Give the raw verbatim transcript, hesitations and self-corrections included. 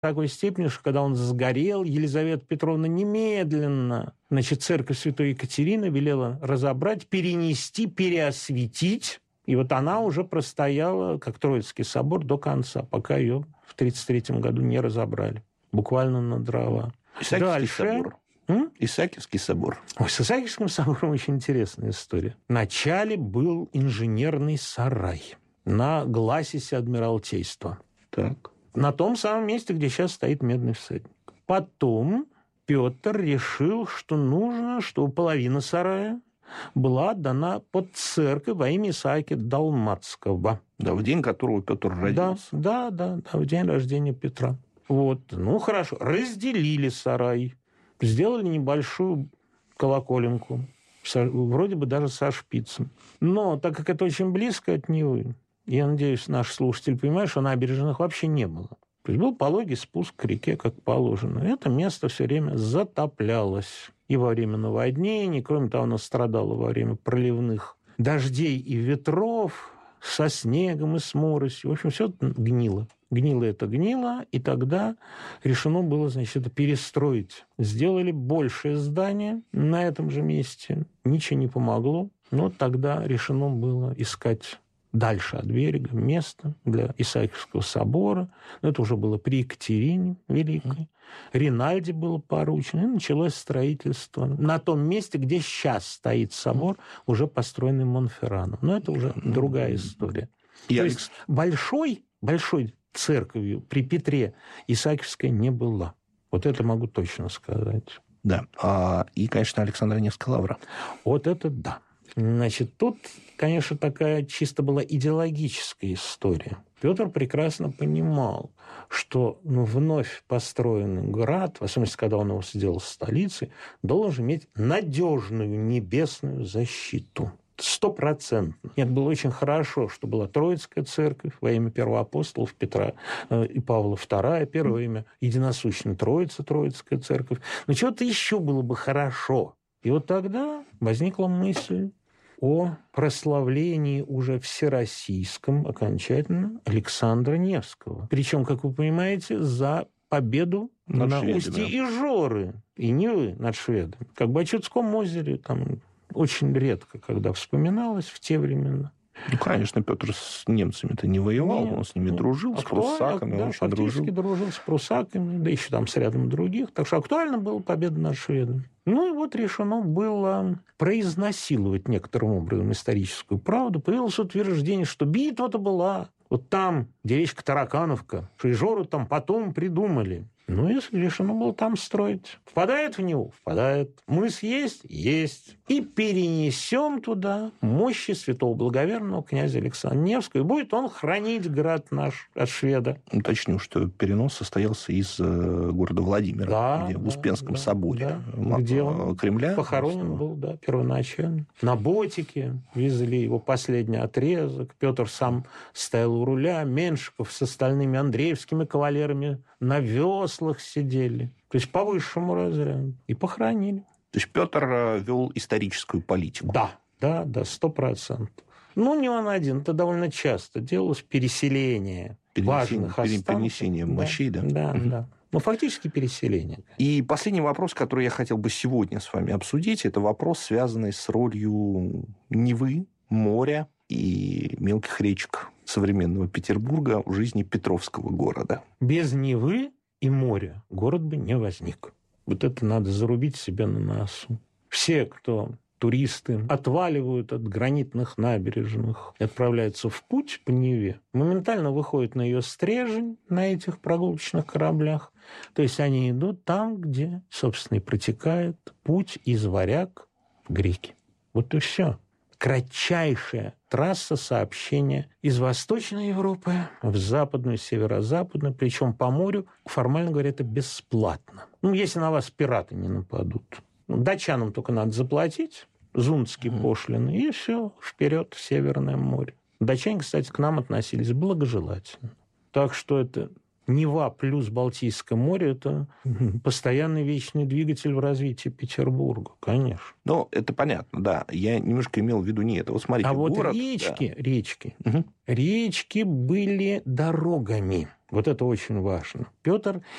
такой степени, что когда он сгорел, Елизавета Петровна немедленно, значит, церковь Святой Екатерины велела разобрать, перенести, переосветить. И вот она уже простояла, как Троицкий собор, до конца, пока ее в тридцать третьем году не разобрали. Буквально на дрова. Исаакиевский Дальше... собор. М? Исаакиевский собор. Ой, с Исаакиевским собором очень интересная история. Вначале был инженерный сарай на гласисе Адмиралтейства. Так. На том самом месте, где сейчас стоит Медный всадник. Потом Петр решил, что нужно, чтобы половина сарая была отдана под церковь во имя Исааки Далматского. Да, в день которого Петр родился. Да, да, да, да, в день рождения Петра. Вот, ну хорошо, разделили сарай, сделали небольшую колоколенку, вроде бы даже со шпицем. Но так как это очень близко от Невы, я надеюсь, наш слушатель понимает, что набережных вообще не было. То есть был пологий спуск к реке, как положено. Это место все время затоплялось. И во время наводнений, кроме того, оно страдало во время проливных дождей и ветров, со снегом и с моросью. В общем, все гнило. Гнило это гнило, и тогда решено было, значит, это перестроить. Сделали большее здание на этом же месте. Ничего не помогло. Но тогда решено было искать дальше от берега место для Исаакиевского собора. Но это уже было при Екатерине Великой. Ринальди было поручено, и началось строительство на том месте, где сейчас стоит собор, уже построенный Монферраном. Но это уже другая история. И То Алекс... есть большой, большой церковью при Петре Исаакиевская не была. Вот это могу точно сказать. Да. А, и, конечно, Александра Невская лавра. Вот это да. Значит, тут, конечно, такая чисто была идеологическая история. Петр прекрасно понимал, что ну, вновь построенный град, в особенности, когда он его сделал столицей, должен иметь надежную небесную защиту. Стопроцентно. Нет, было очень хорошо, что была Троицкая церковь во имя первоапостолов Петра и Павла вторая, первое имя единосущная Троица, Троицкая церковь. Но чего-то еще было бы хорошо. И вот тогда возникла мысль о прославлении уже всероссийском окончательно Александра Невского. Причем, как вы понимаете, за победу над на шведами. Устье Ижоры и Невы над шведами. Как бы о Чудском озере там очень редко, когда вспоминалось в те времена. Ну, конечно, Петр с немцами-то не воевал, нет, он с ними нет. дружил, Актуаль... с пруссаками, да, он очень дружил. дружил с пруссаками, да еще там с рядом других. Так что актуально была победа над шведами. Ну и вот решено было произнасиловать некоторым образом историческую правду. Появилось утверждение, что битва-то была вот там, где речка Таракановка, что Ижору там потом придумали. Ну, если решено было там строить. Впадает в него? Впадает. Мыс есть? Есть. И перенесем туда мощи святого благоверного князя Александра Невского. И будет он хранить град наш от шведа. Уточню, что перенос состоялся из города Владимира, да, где в да, Успенском да, соборе да, где он Кремля похоронен был, да, первоначально. На ботике везли его последний отрезок. Петр сам стоял у руля. Меншиков с остальными андреевскими кавалерами на веслах сидели. То есть по высшему разряду. И похоронили. То есть Петр вел историческую политику. Да, да, да, сто процентов. Ну, не он один. Это довольно часто делалось переселение Перенесение, важных останков. Перенесение да, мощей, да? Да, угу. да. Ну, фактически переселение. И последний вопрос, который я хотел бы сегодня с вами обсудить, это вопрос, связанный с ролью Невы, моря и мелких речек современного Петербурга в жизни Петровского города. Без Невы и моря город бы не возник. Вот это надо зарубить себе на носу. Все, кто туристы, отваливают от гранитных набережных и отправляются в путь по Неве, моментально выходят на ее стрежень на этих прогулочных кораблях. То есть они идут там, где, собственно, и протекает путь из Варяг в Греки. Вот и все. Кратчайшая трасса сообщения из Восточной Европы в Западную, Северо-Западную, причем по морю, формально говоря, это бесплатно. Ну, если на вас пираты не нападут. Датчанам только надо заплатить зундские mm-hmm. пошлины, и все, вперед в Северное море. Датчане, кстати, к нам относились благожелательно. Так что это Нева плюс Балтийское море – это постоянный вечный двигатель в развитии Петербурга, конечно. Ну, это понятно, да. Я немножко имел в виду не это. Вот смотрите, а вот город, речки, да. речки, угу. речки были дорогами. Вот это очень важно. Петр